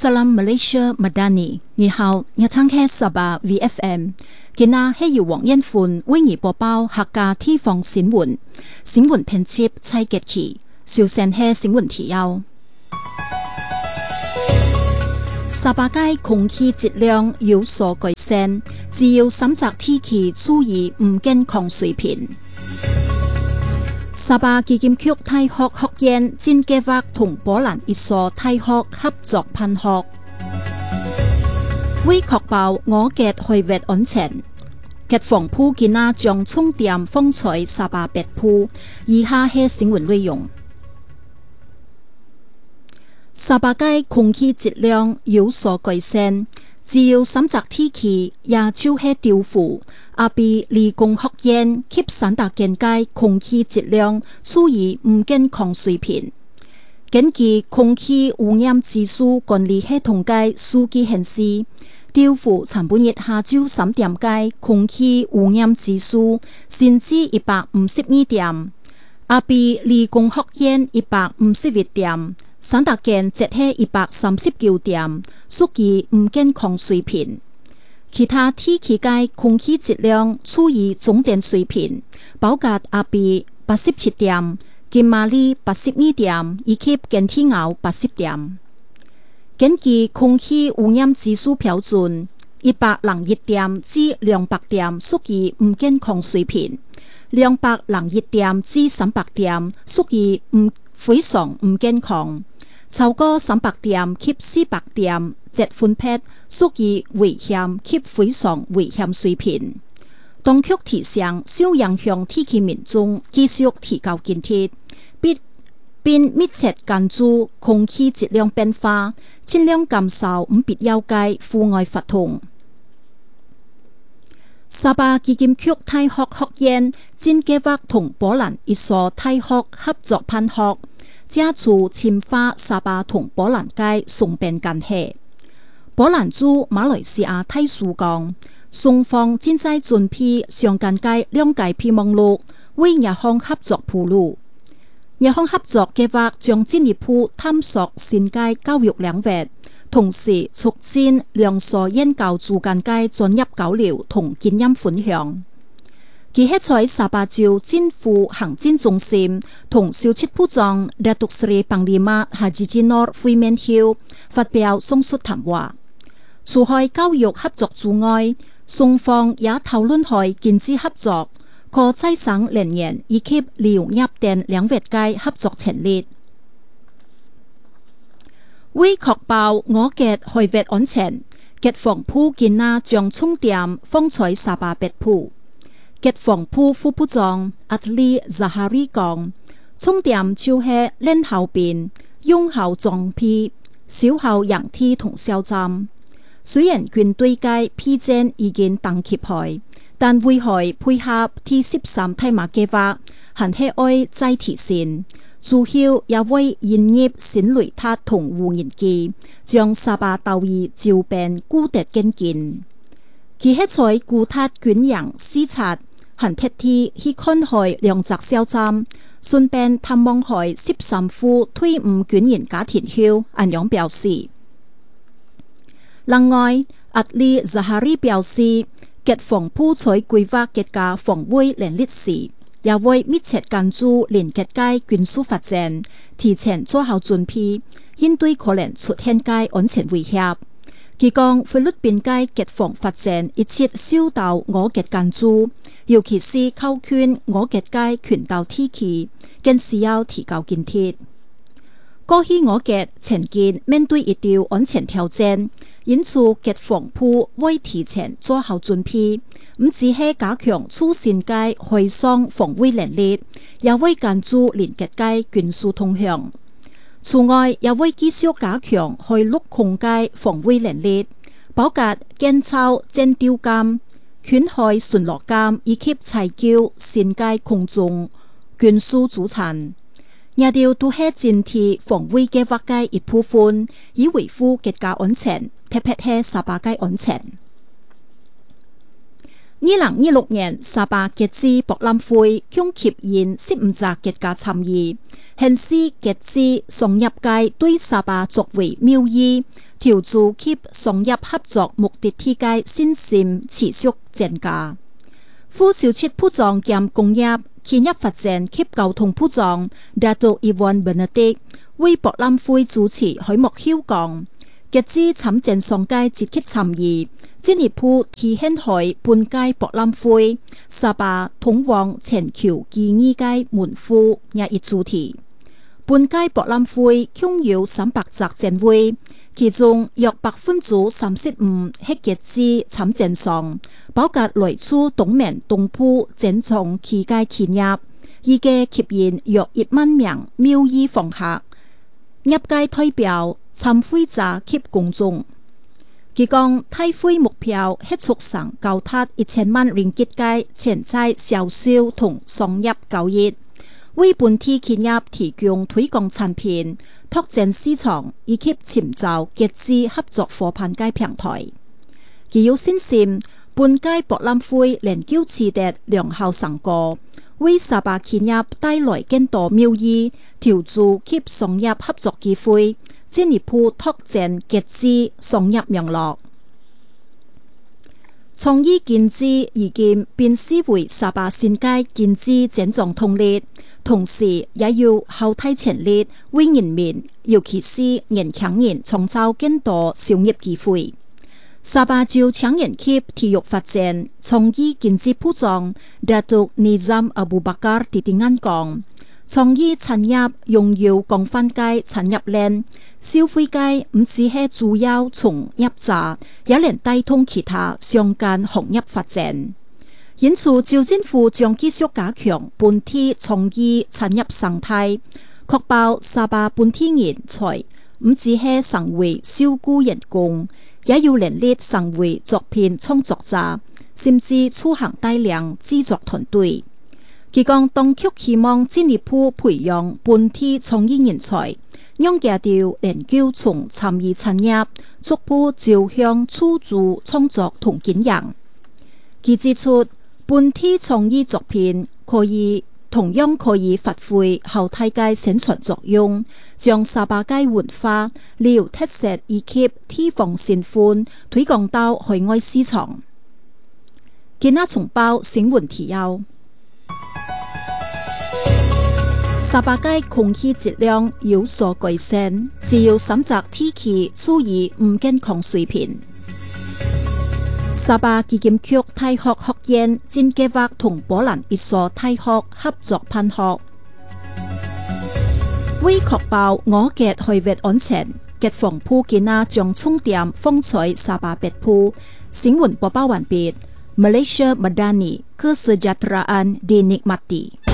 Salam Malaysia Madani， 你好，我參聽Sabah VFM。今日係由黃恩歡為你播報客家地方新聞。新聞編輯蔡潔琪，首先係新聞提要。沙巴街空氣質量有所改善，只要審查天氣注意唔健康水平。沙巴基金局大學學院正計劃同波蘭一所大學合作辦學，為確保我嘅開發安全，國防部今日將重點放在沙巴北部。以下係新聞內容。沙巴街空氣質量有所改善，只要審查天氣，也就是調符。阿比理工學院及三大間街空氣質量處於唔健康水平。根據空氣污染指數管理系統嘅數據顯示，調符尋半日下晝3點嘅空氣污染指數升至152點，阿比理工學院151點，三大間則係139點，屬於唔健康水平。其他天氣界空氣質量處於中等水平，包括阿比87點、金馬里82點以及根天熬80點。根據空氣污染指數標準，101點至200點屬於唔健康水平，201點至300點屬於非常唔健康。超過300點及400點則分別屬於危險及非常危險水平。當局提醒受影響地區民眾繼續提高警惕，並密切關注空氣質量變化，盡量減少唔必要嘅戶外活動。沙巴基金局大學學院正計劃同波蘭一所大學合作辦學，加速深化沙巴同波蘭嘅雙邊關係。波蘭駐馬來西亞大使講，雙方正在準備相關嘅兩屆備忘錄，為日方合作鋪路。日方合作計劃將進一步探索新嘅教育領域，同時促進兩所研究之間嘅專業交流同經驗分享。佢喺在沙巴州政府行政中心同消息部長Datuk Seri Panglima Haji Jinor會面後發表上述談話。除開教育合作之外，雙方也討論開經濟合作、可再生能源以及旅遊等領域嘅合作潛力。為確保我嘅開發安全，國防部今日將重點放在沙巴北部。國防部副部長Adli Zahari 講，重點就係練後邊、用後裝備、小後營地同小站。雖然軍隊嘅批戰已經登記開，但為何配合第13大馬計劃，還係愛再提升。主要也為引入新雷達同無人機，將沙巴島嶼照變固定跟進。佢喺在固塔軍營視察，還特地去看開兩隻小站，順便探望開13戶退伍軍人家庭後，安樣表示。另外，阿里扎哈里表示，國防部在規劃國家防衛能力時，也會密切關注連結嘅軍事發展，提前做好準備，應對可能出現嘅安全威脅。佢講菲律賓嘅國防發展一直受到我國關注，尤其是靠近我國嘅群島地區，更需要提高警惕。過去我國曾經面對一條安全挑戰，因此國防部會提前做好準備，唔只係加強出線嘅海上防衛能力，也會關注連結嘅軍事通向。此外，也會繼續加強海陸空嘅防衛能力，包括建造戰鬥艦、遠海巡邏艦以及採購新嘅空中軍事主產。呢條都係整體防衛計劃嘅一部分，以維護國家安全，特別係沙巴嘅安全。 2026年沙巴傑支博覽會共吸引15隻國家參與，顯示傑支商業界對沙巴作為貿易、投資及商業合作目的地嘅信心持續增加。副小切部長兼工業、企業發展及交通部長達到Iwan Bernardik為博覽會主持開幕曉講，傑支參展商界積極參與。進一步體現喺本屆博覽會沙巴通往全球機遇嘅門戶也一主題。本屆博覽會共有300隻展位，其中約35%係傑支參展商，包括來自東面東部整從期嘅企業，預計吸引約1萬名貿易訪客、業界代表、參會者及公眾。佢講，大會目標係促成高達1000萬ringgit嘅潛在銷售同商業交易，為本地企業提供推廣產品、拓展市場以及尋找傑支合作夥伴嘅平台。佢有信心，本屆博覽會能夠取得良好成果，為沙巴企業帶來更多貿易、投資及商業合作機會。進一步拓展傑支商業網絡，創意經濟已經變視為沙巴新界經濟增長動力，同時也有後大潛力為人民，尤其是年輕人創造更多商業機會。沙巴州青年及體育發展創意經濟部長達都Nizam Abu Bakar提點講，創意產業擁有廣泛嘅產業鏈。消費界唔只係主要從業者，也能帶動其他相關行業發展。因此，州政府將繼續加強本地創意產業生態，確保沙巴本地人才唔只係成為受僱人工，也有能力成為作品創作者，甚至出行大量製作團隊。佢講，當局希望進一步培養本地創意人才。讓佢哋能夠從參與產業逐步走向自主創作同經營。佢指出，本地創意作品同樣可以發揮後台嘅宣傳作用，將沙巴嘅文化、旅遊特色以及地方身份推廣到海外市場。今日重報新聞提要。沙巴嘅空氣質量有所改善，只有3隻地區處於唔健康水平。沙巴基金局大學學院正計劃同波蘭一所大學合作辦學，為確保我嘅開發安全，國防部今日將重點放在沙巴北部。新聞播報完畢。Malaysia Madani Kesejahteraan Dinikmati。